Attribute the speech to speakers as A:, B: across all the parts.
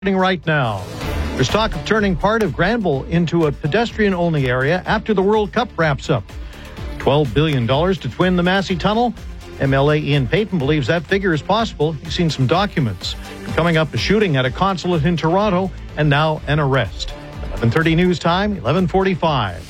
A: Right now. There's talk of turning part of Granville into a pedestrian-only area after the World Cup wraps up. $12 billion to twin the Massey Tunnel. MLA Ian Payton believes that figure is possible. He's seen some documents. Coming up, a shooting at a consulate in Toronto, and now an arrest. 11:30 news time, 11:45.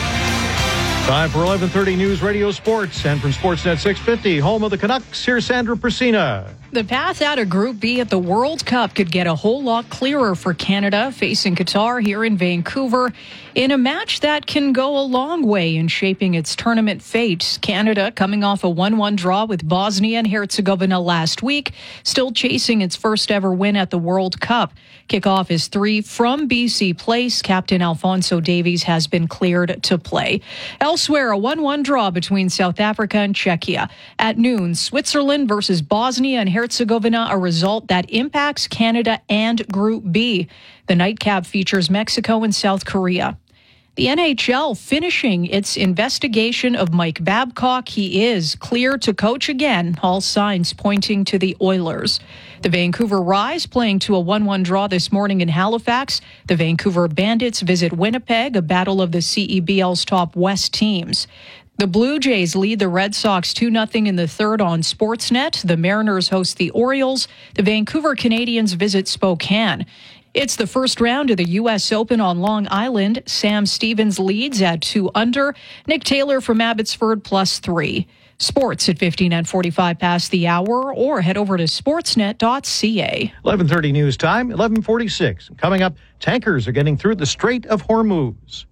A: Time for 11:30 News Radio Sports. And from Sportsnet 650, home of the Canucks, here's Sandra Persina.
B: The path out of Group B at the World Cup could get a whole lot clearer for Canada facing Qatar here in Vancouver in a match that can go a long way in shaping its tournament fate. Canada coming off a 1-1 draw with Bosnia and Herzegovina last week, still chasing its first ever win at the World Cup. Kickoff is 3 from BC Place. Captain Alphonso Davies has been cleared to play. Elsewhere, a 1-1 draw between South Africa and Czechia. At noon, Switzerland versus Bosnia and Herzegovina, a result that impacts Canada and Group B. The nightcap features Mexico and South Korea. The NHL finishing its investigation of Mike Babcock. He is clear to coach again, all signs pointing to the Oilers. The Vancouver Rise playing to a 1-1 draw this morning in Halifax. The Vancouver Bandits visit Winnipeg, a battle of the CEBL's top West teams. The Blue Jays lead the Red Sox 2-0 in the third on Sportsnet. The Mariners host the Orioles. The Vancouver Canadians visit Spokane. It's the first round of the U.S. Open on Long Island. Sam Stevens leads at 2 under. Nick Taylor from Abbotsford +3. Sports at 15 and 45 past the hour, or head over to sportsnet.ca.
A: 11:30 news time, 11:46. Coming up, tankers are getting through the Strait of Hormuz.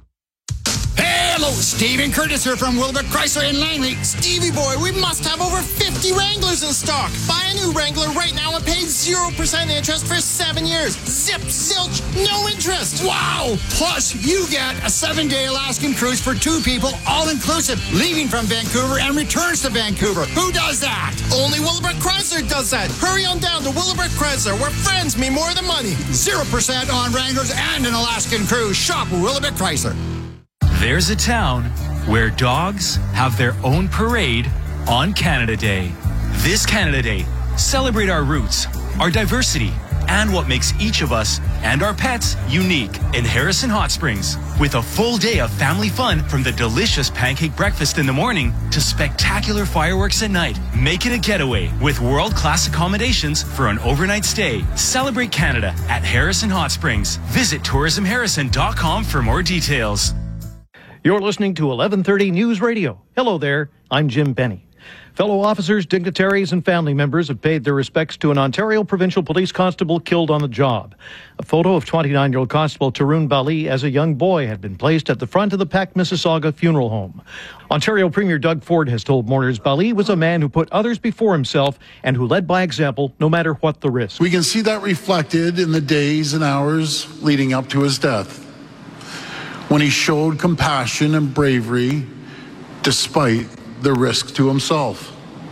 C: Hello, Stephen Curtis here from Wilbur Chrysler in Langley. Stevie boy, we must have over 50 Wranglers in stock. Buy a new Wrangler right now and pay 0% interest for 7 years. Zip, zilch, no interest. Wow! Plus, you get a 7-day Alaskan cruise for 2 people, all inclusive, leaving from Vancouver and returns to Vancouver. Who does that? Only Willowbrook Chrysler does that. Hurry on down to Willowbrook Chrysler, where friends mean more than money. 0% on Wranglers and an Alaskan cruise. Shop Willowbrook Chrysler.
D: There's a town where dogs have their own parade on Canada Day. This Canada Day, celebrate our roots, our diversity, and what makes each of us and our pets unique in Harrison Hot Springs. With a full day of family fun from the delicious pancake breakfast in the morning to spectacular fireworks at night. Make it a getaway with world-class accommodations for an overnight stay. Celebrate Canada at Harrison Hot Springs. Visit tourismharrison.com for more details.
A: You're listening to 11:30 News Radio. Hello there, I'm Jim Benny. Fellow officers, dignitaries, and family members have paid their respects to an Ontario Provincial Police Constable killed on the job. A photo of 29-year-old Constable Tarun Bali as a young boy had been placed at the front of the Pac Mississauga funeral home. Ontario Premier Doug Ford has told mourners Bali was a man who put others before himself and who led by example no matter what the risk.
E: We can see that reflected in the days and hours leading up to his death, when he showed compassion and bravery despite the risk to himself.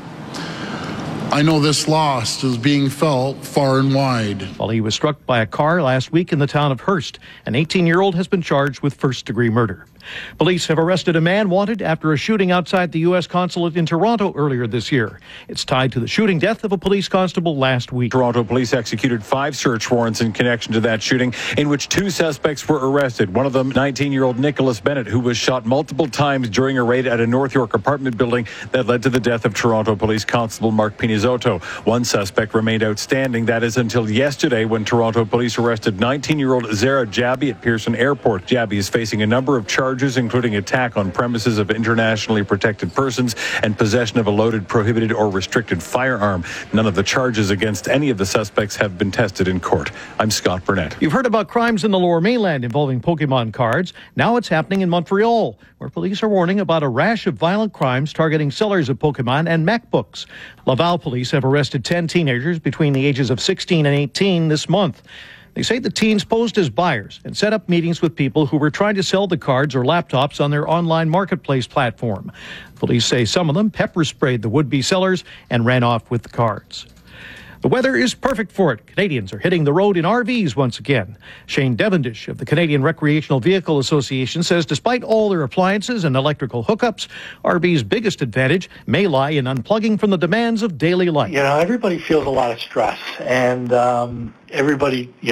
E: I know this loss is being felt far and wide.
A: While he was struck by a car last week in the town of Hearst, an 18-year-old has been charged with first-degree murder. Police have arrested a man wanted after a shooting outside the U.S. consulate in Toronto earlier this year. It's tied to the shooting death of a police constable last week.
F: Toronto police executed 5 search warrants in connection to that shooting, in which 2 suspects were arrested. One of them, 19-year-old Nicholas Bennett, who was shot multiple times during a raid at a North York apartment building that led to the death of Toronto Police Constable Mark Pinizotto. One suspect remained outstanding. That is until yesterday, when Toronto police arrested 19-year-old Zara Jabi at Pearson Airport. Jabi is facing a number of charges, including attack on premises of internationally protected persons and possession of a loaded, prohibited, or restricted firearm. None of the charges against any of the suspects have been tested in court. I'm Scott Burnett.
A: You've heard about crimes in the Lower Mainland involving Pokemon cards. Now it's happening in Montreal, where police are warning about a rash of violent crimes targeting sellers of Pokemon and MacBooks. Laval police have arrested 10 teenagers between the ages of 16 and 18 this month. They say the teens posed as buyers and set up meetings with people who were trying to sell the cards or laptops on their online marketplace platform. Police say some of them pepper sprayed the would-be sellers and ran off with the cards. The weather is perfect for it. Canadians are hitting the road in RVs once again. Shane Devendish of the Canadian Recreational Vehicle Association says despite all their appliances and electrical hookups, RV's biggest advantage may lie in unplugging from the demands of daily life.
G: Everybody feels a lot of stress, and everybody,